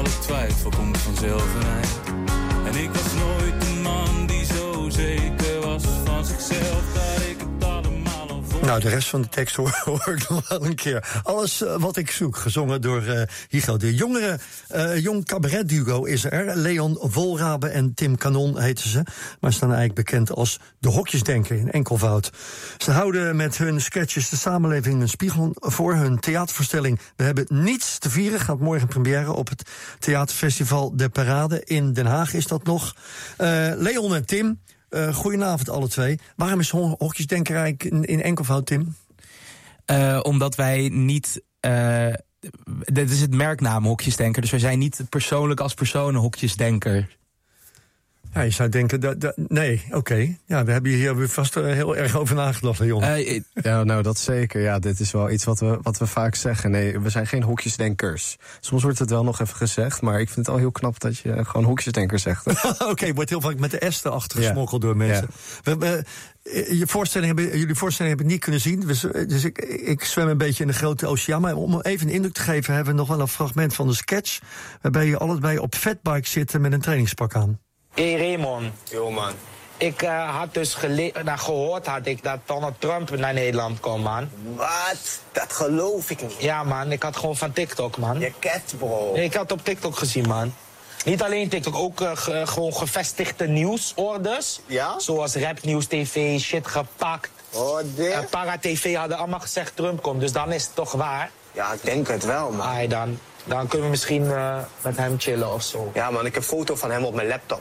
elke twijfel komt vanzelf een eind. En ik was nooit een man die zo zeker was van zichzelf, dat ik het allemaal al voor. Nou, de rest van de tekst hoor ik nog wel een keer. Alles wat ik zoek, gezongen door Hugo. De jong cabaretduo is er. Leon Wolrabe en Tim Kanon heten ze. Maar staan eigenlijk bekend als de hokjesdenker in enkelvoud. Ze houden met hun sketches de samenleving een spiegel voor. Hun theatervoorstelling We hebben niets te vieren gaat morgen première op het theaterfestival De Parade. In Den Haag is dat nog. Leon en Tim, goedenavond alle twee. Waarom is hokjesdenker eigenlijk in enkelvoud, Tim? Omdat wij niet... dit is het merknaam hokjesdenker. Dus wij zijn niet persoonlijk als persoon een hokjesdenker. Ja, je zou denken, nee, oké. Ja, daar hebben hier vast heel erg over nagedacht, Leon. Ja, nou, dat zeker. Ja, dit is wel iets wat we vaak zeggen. Nee, we zijn geen hokjesdenkers. Soms wordt het wel nog even gezegd, maar ik vind het al heel knap dat je gewoon hokjesdenker zegt. Oké, wordt heel vaak met de S erachter gesmokkeld door mensen. Ja. Jullie voorstelling heb ik niet kunnen zien. Dus ik zwem een beetje in de grote oceaan. Maar om even een indruk te geven, hebben we nog wel een fragment van de sketch, waarbij je allebei op fatbike zitten met een trainingspak aan. Hey Raymond. Yo man. Ik had dus gehoord dat Donald Trump naar Nederland komt, man. Wat? Dat geloof ik niet. Ja, man. Ik had gewoon van TikTok, man. Je ket, bro. Ik had het op TikTok gezien, man. Niet alleen TikTok, ook gewoon gevestigde nieuwsorders. Ja? Zoals Rap Nieuws TV, Shit Gepakt. Oh, dit? Para TV hadden allemaal gezegd Trump komt, dus dan is het toch waar? Ja, ik denk het wel, man. Ai, dan kunnen we misschien met hem chillen of zo. Ja, man. Ik heb een foto van hem op mijn laptop.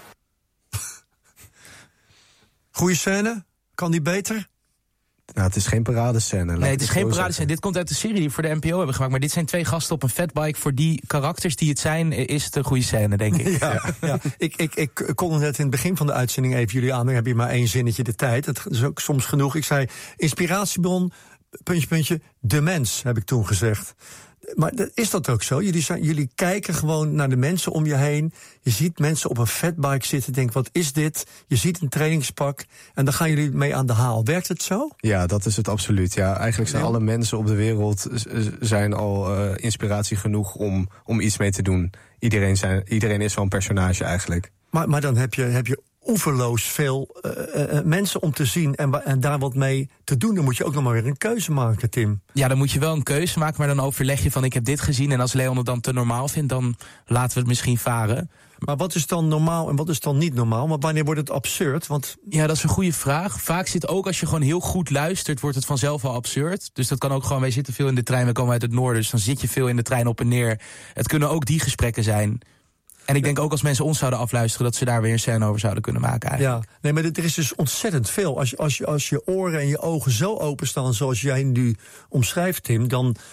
Goeie scène? Kan die beter? Nou, het is geen paradescène. Nee, het is geen paradescène. Dit komt uit de serie die we voor de NPO hebben gemaakt. Maar dit zijn twee gasten op een fatbike. Voor die karakters die het zijn, is het een goede scène, denk ik. Ja. Ik kon net in het begin van de uitzending even jullie aan. Dan heb je maar 1 zinnetje de tijd. Dat is ook soms genoeg. Ik zei, inspiratiebron, puntje, de mens, heb ik toen gezegd. Maar is dat ook zo? Jullie kijken gewoon naar de mensen om je heen. Je ziet mensen op een fatbike zitten. Denk, wat is dit? Je ziet een trainingspak. En dan gaan jullie mee aan de haal. Werkt het zo? Ja, dat is het absoluut. Ja, eigenlijk zijn alle mensen op de wereld zijn al inspiratie genoeg om iets mee te doen. Iedereen is wel een personage eigenlijk. Maar dan heb je oeverloos veel mensen om te zien en daar wat mee te doen. Dan moet je ook nog maar weer een keuze maken, Tim. Ja, dan moet je wel een keuze maken, maar dan overleg je van ik heb dit gezien en als Leon het dan te normaal vindt, dan laten we het misschien varen. Maar wat is dan normaal en wat is dan niet normaal? Maar wanneer wordt het absurd? Ja, dat is een goede vraag. Vaak zit ook als je gewoon heel goed luistert, wordt het vanzelf al absurd. Dus dat kan ook gewoon, wij zitten veel in de trein, we komen uit het noorden, dus dan zit je veel in de trein op en neer. Het kunnen ook die gesprekken zijn. En ik denk ook als mensen ons zouden afluisteren, dat ze daar weer een scène over zouden kunnen maken eigenlijk. Ja, nee, maar er is dus ontzettend veel. Als je oren en je ogen zo openstaan zoals jij nu omschrijft, Tim,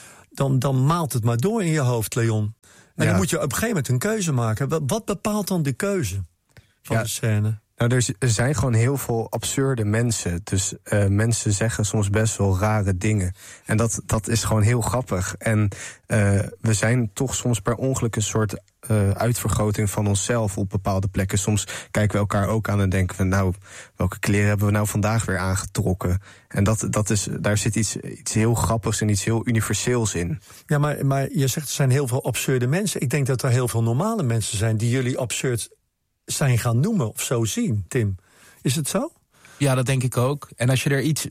dan maalt het maar door in je hoofd, Leon. En dan moet je op een gegeven moment een keuze maken. Wat bepaalt dan de keuze van de scène? Nou, er zijn gewoon heel veel absurde mensen. Dus mensen zeggen soms best wel rare dingen. En dat is gewoon heel grappig. En we zijn toch soms per ongeluk een soort uitvergroting van onszelf op bepaalde plekken. Soms kijken we elkaar ook aan en denken we, nou, welke kleren hebben we nou vandaag weer aangetrokken? En daar zit iets heel grappigs en iets heel universeels in. Ja, maar je zegt er zijn heel veel absurde mensen. Ik denk dat er heel veel normale mensen zijn die jullie absurd zijn gaan noemen of zo zien, Tim. Is het zo? Ja, dat denk ik ook. En als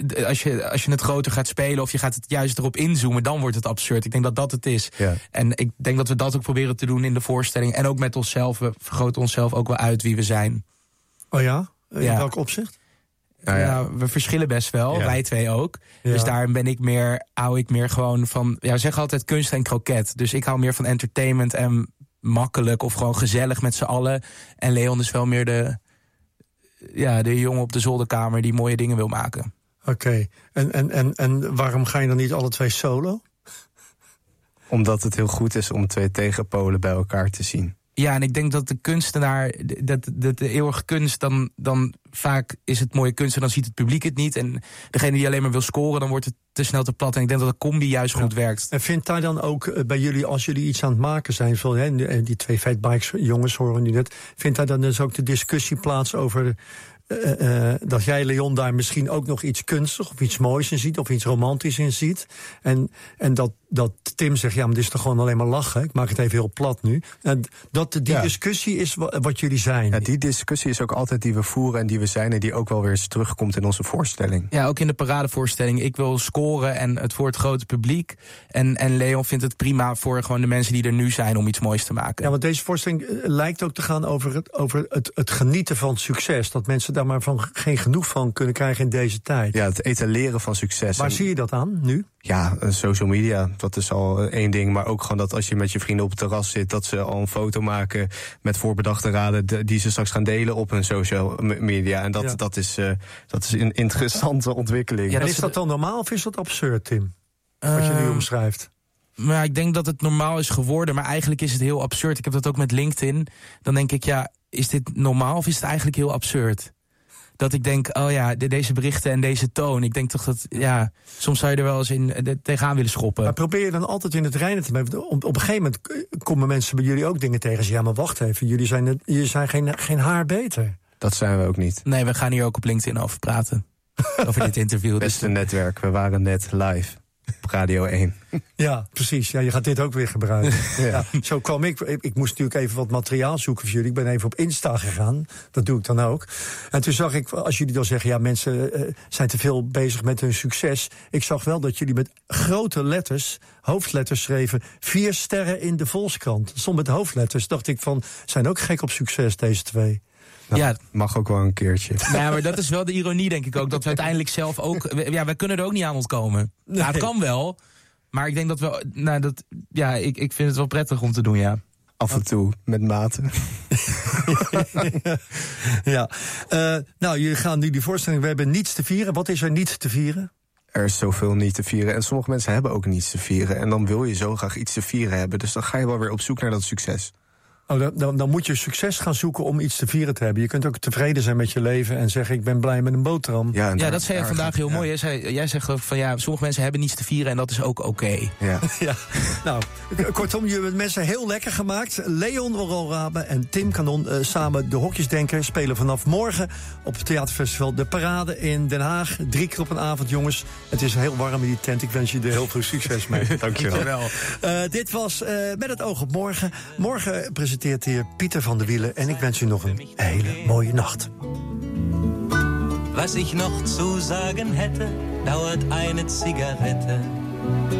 je het groter gaat spelen of je gaat het juist erop inzoomen, dan wordt het absurd. Ik denk dat het is. Ja. En ik denk dat we dat ook proberen te doen in de voorstelling. En ook met onszelf. We vergroten onszelf ook wel uit wie we zijn. Oh ja? In welk opzicht? Ja, we verschillen best wel. Ja. Wij twee ook. Ja. Dus daar hou ik meer gewoon van. Ja, we zeggen altijd kunst en kroket. Dus ik hou meer van entertainment en makkelijk of gewoon gezellig met z'n allen. En Leon is wel meer de jongen op de zolderkamer die mooie dingen wil maken. Oké. En waarom ga je dan niet alle twee solo? Omdat het heel goed is om 2 tegenpolen bij elkaar te zien. Ja, en ik denk dat de kunstenaar, de eeuwige kunst, dan vaak is het mooie kunst en dan ziet het publiek het niet. En degene die alleen maar wil scoren, dan wordt het te snel te plat. En ik denk dat de combi juist goed werkt. En vindt daar dan ook bij jullie, als jullie iets aan het maken zijn, zoals die 2 fatbikes jongens horen nu net, vindt daar dan dus ook de discussie plaats over dat jij, Leon, daar misschien ook nog iets kunstigs of iets moois in ziet, of iets romantisch in ziet. En dat Tim zegt, ja, maar dit is toch gewoon alleen maar lachen. Ik maak het even heel plat nu. En dat die discussie is wat jullie zijn. Ja, die discussie is ook altijd die we voeren en die we zijn, en die ook wel weer eens terugkomt in onze voorstelling. Ja, ook in de paradevoorstelling. Ik wil scoren en het voor het grote publiek. En Leon vindt het prima voor gewoon de mensen die er nu zijn om iets moois te maken. Ja, want deze voorstelling lijkt ook te gaan over het genieten van succes. Dat mensen daar maar geen genoeg van kunnen krijgen in deze tijd. Ja, het etaleren van succes. Waar zie je dat aan nu? Ja, social media, dat is al één ding. Maar ook gewoon dat als je met je vrienden op het terras zit, dat ze al een foto maken met voorbedachte raden die ze straks gaan delen op hun social media. En dat is een interessante ontwikkeling. Ja, is dat dan normaal of is dat absurd, Tim? Wat je nu omschrijft. Maar ik denk dat het normaal is geworden, maar eigenlijk is het heel absurd. Ik heb dat ook met LinkedIn. Dan denk ik, ja, is dit normaal of is het eigenlijk heel absurd? Dat ik denk, oh ja, deze berichten en deze toon. Ik denk toch dat, ja, soms zou je er wel eens tegenaan willen schoppen. Maar probeer je dan altijd in het reinen te blijven? Op een gegeven moment komen mensen bij jullie ook dingen tegen. Ja, maar wacht even, jullie zijn geen haar beter. Dat zijn we ook niet. Nee, we gaan hier ook op LinkedIn over praten. Over dit interview. Beste netwerk, we waren net live. Op Radio 1. Ja, precies. Ja, je gaat dit ook weer gebruiken. Ja, zo kwam ik. Ik moest natuurlijk even wat materiaal zoeken voor jullie. Ik ben even op Insta gegaan. Dat doe ik dan ook. En toen zag ik, als jullie dan zeggen, ja, mensen zijn te veel bezig met hun succes. Ik zag wel dat jullie met grote letters, hoofdletters schreven, 4 sterren in de Volkskrant. Stond met hoofdletters. Dacht ik van, zijn ook gek op succes, deze twee. Nou, ja, mag ook wel een keertje. Ja, maar dat is wel de ironie, denk ik ook. Dat we uiteindelijk zelf ook... Ja, wij kunnen er ook niet aan ontkomen. Nee. Nou, het kan wel. Maar ik denk dat we... Nou, ik vind het wel prettig om te doen, ja. Af en toe, met mate. Ja. Nou, jullie gaan nu die voorstelling... We hebben niets te vieren. Wat is er niet te vieren? Er is zoveel niet te vieren. En sommige mensen hebben ook niets te vieren. En dan wil je zo graag iets te vieren hebben. Dus dan ga je wel weer op zoek naar dat succes. Oh, dan moet je succes gaan zoeken om iets te vieren te hebben. Je kunt ook tevreden zijn met je leven en zeggen, ik ben blij met een boterham. Ja, dat zei je vandaag heel mooi. Jij zegt van, ja, sommige mensen hebben niets te vieren en dat is ook oké. Ja. Ja. Nou, kortom, je hebt mensen heel lekker gemaakt. Leon Volrabe en Tim Kanon samen de Hokjesdenker spelen vanaf morgen op het theaterfestival De Parade in Den Haag. 3 keer op een avond, jongens. Het is heel warm in die tent. Ik wens je er heel veel succes mee. Dankjewel. Dit was Met het oog op morgen. Morgen presenteert hier Pieter van der Wielen en ik wens u nog een hele mooie nacht. Was ich noch zu sagen hätte, dauert eine Zigarette.